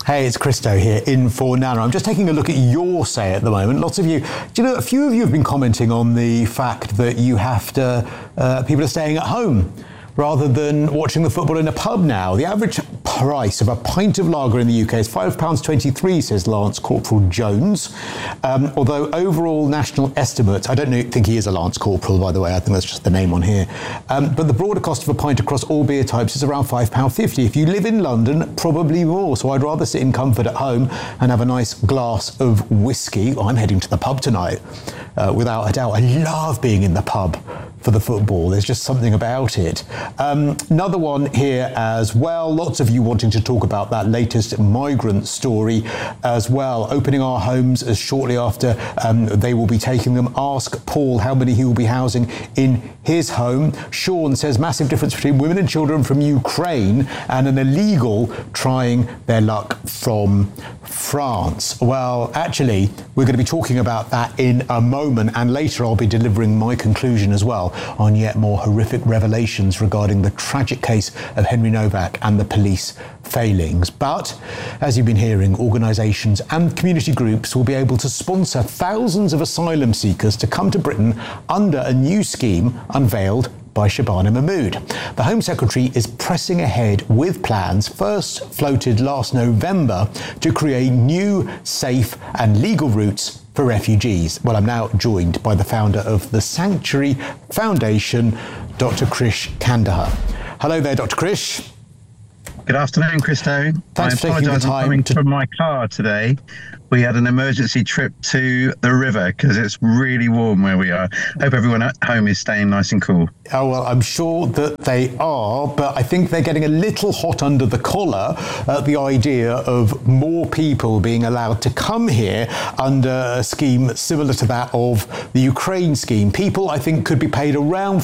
Hey, it's Christo here in for Nana. I'm just taking a look at your say at the moment. Lots of you, a few of you have been commenting on the fact that you have to, people are staying at home rather than watching the football in a pub now. The average price of a pint of lager in the UK is £5.23, says Lance Corporal Jones. Although overall national estimates, I don't think he is a Lance Corporal, by the way, I think that's just the name on here. But the broader cost of a pint across all beer types is around £5.50. If you live in London, probably more. So I'd rather sit in comfort at home and have a nice glass of whiskey. I'm heading to the pub tonight, without a doubt. I love being in the pub for the football. There's just something about it. Another one here as well. Lots of you wanting to talk about that latest migrant story as well. Opening our homes as shortly after they will be taking them. Ask Paul how many he will be housing in his home. Sean says massive difference between women and children from Ukraine and an illegal trying their luck from France. Well, actually, we're going to be talking about that in a moment, and later I'll be delivering my conclusion as well on yet more horrific revelations regarding the tragic case of Henry Novak and the police failings. But, as you've been hearing, organisations and community groups will be able to sponsor thousands of asylum seekers to come to Britain under a new scheme unveiled by Shabana Mahmood. The Home Secretary is pressing ahead with plans first floated last November to create new, safe and legal routes for refugees. Well, I'm now joined by the founder of the Sanctuary Foundation, Dr. Krish Kandahar. Hello there, Dr. Krish. Good afternoon, Christo. Thanks for taking the time. I'm coming from my car today. We had an emergency trip to the river because it's really warm where we are. Hope everyone at home is staying nice and cool. Oh, well, I'm sure that they are, but I think they're getting a little hot under the collar at the idea of more people being allowed to come here under a scheme similar to that of the Ukraine scheme. People, I think, could be paid around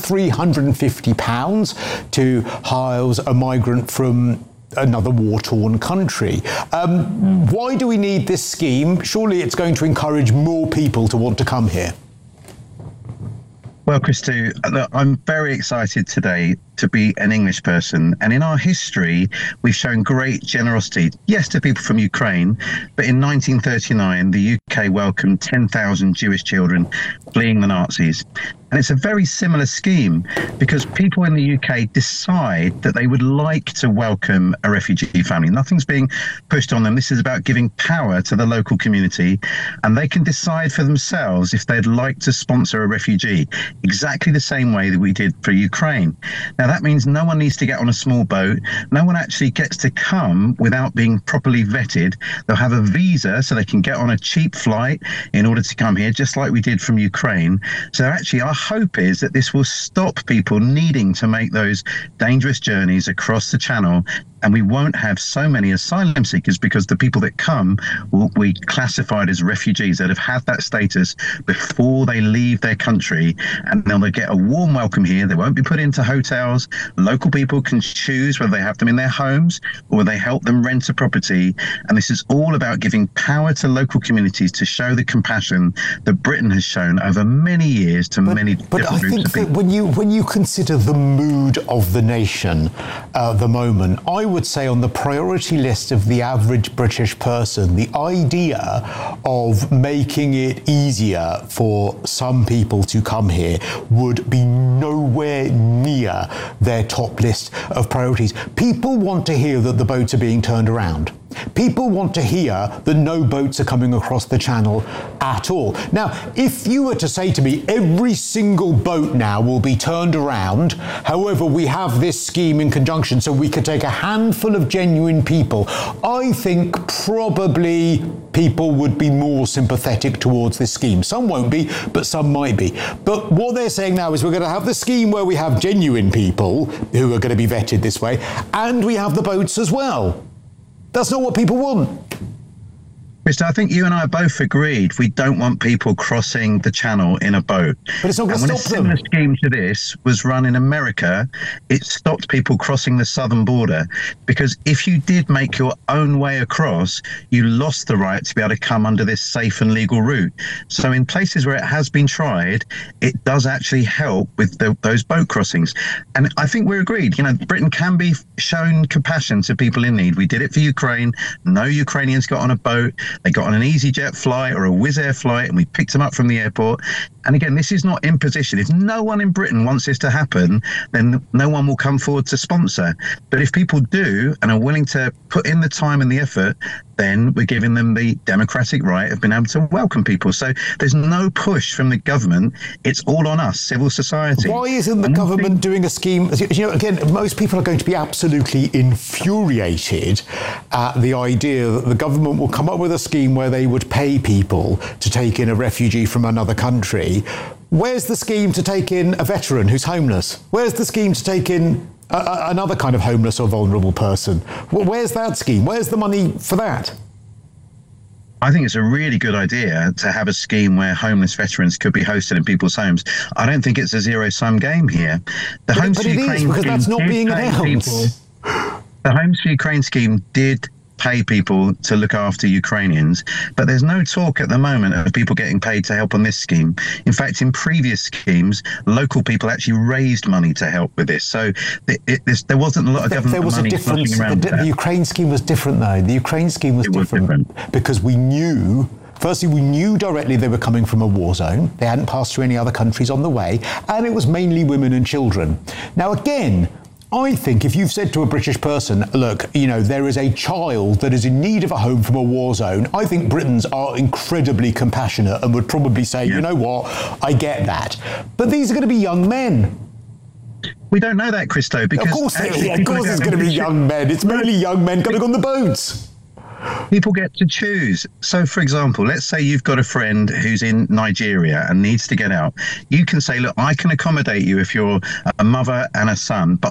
£350 to house a migrant from another war-torn country. Why do we need this scheme? Surely it's going to encourage more people to want to come here. Well, Christo, I'm very excited today to be an English person. And in our history, we've shown great generosity, yes, to people from Ukraine, but in 1939, the UK welcomed 10,000 Jewish children fleeing the Nazis. And it's a very similar scheme because people in the UK decide that they would like to welcome a refugee family. Nothing's being pushed on them. This is about giving power to the local community, and they can decide for themselves if they'd like to sponsor a refugee, exactly the same way that we did for Ukraine. Now, that means no one needs to get on a small boat. No one actually gets to come without being properly vetted. They'll have a visa so they can get on a cheap flight in order to come here, just like we did from Ukraine. So actually, our hope is that this will stop people needing to make those dangerous journeys across the Channel, and we won't have so many asylum seekers because the people that come will be classified as refugees that have had that status before they leave their country, and then they'll get a warm welcome here. They won't be put into hotels. Local people can choose whether they have them in their homes or they help them rent a property. And this is all about giving power to local communities to show the compassion that Britain has shown over many years to many different groups of people. But I think that when you consider the mood of the nation at the moment, I would say on the priority list of the average British person, the idea of making it easier for some people to come here would be nowhere near their top list of priorities. People want to hear that the boats are being turned around. People want to hear that no boats are coming across the Channel at all. Now, if you were to say to me, every single boat now will be turned around, however, we have this scheme in conjunction so we could take a handful of genuine people, I think probably people would be more sympathetic towards this scheme. Some won't be, but some might be. But what they're saying now is we're going to have the scheme where we have genuine people who are going to be vetted this way, and we have the boats as well. That's not what people want. Krista, I think you and I both agreed we don't want people crossing the channel in a boat. But it's not going to stop them. When a similar scheme to this was run in America, it stopped people crossing the southern border, because if you did make your own way across, you lost the right to be able to come under this safe and legal route. So in places where it has been tried, it does actually help with those boat crossings. And I think we're agreed, Britain can be shown compassion to people in need. We did it for Ukraine. No Ukrainians got on a boat. They got on an EasyJet flight or a Wizz Air flight, and we picked them up from the airport. And again, this is not imposition. If no one in Britain wants this to happen, then no one will come forward to sponsor. But if people do and are willing to put in the time and the effort, then we're giving them the democratic right of being able to welcome people. So there's no push from the government. It's all on us, civil society. Why isn't the government doing a scheme? Again, most people are going to be absolutely infuriated at the idea that the government will come up with a scheme where they would pay people to take in a refugee from another country. Where's the scheme to take in a veteran who's homeless? Where's the scheme to take in another kind of homeless or vulnerable person? Where's that scheme? Where's the money for that? I think it's a really good idea to have a scheme where homeless veterans could be hosted in people's homes. I don't think it's a zero-sum game here. But it is, because that's not being announced. The Homes for Ukraine scheme did pay people to look after Ukrainians, but there's no talk at the moment of people getting paid to help on this scheme. In fact, in previous schemes, local people actually raised money to help with this. So there wasn't a lot of government money sloshing around. The Ukraine scheme was different, though. The Ukraine scheme was different because we knew. Firstly, we knew directly they were coming from a war zone. They hadn't passed through any other countries on the way, and it was mainly women and children. Now, again, I think if you've said to a British person, look, there is a child that is in need of a home from a war zone, I think Britons are incredibly compassionate and would probably say, You know what, I get that. But these are going to be young men. We don't know that, Christo, because... Of course it's going to be young men. It's mainly young men going on the boats. People get to choose. So, for example, let's say you've got a friend who's in Nigeria and needs to get out. You can say, look, I can accommodate you if you're a mother and a son, but